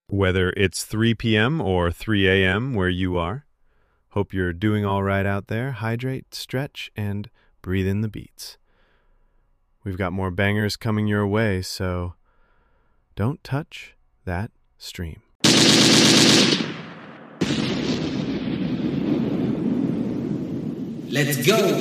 Whether it's 3 p.m. or 3 a.m. where you are, hope you're doing all right out there. Hydrate, stretch, and breathe in the beats. We've got more bangers coming your way, so don't touch that stream. Let's go!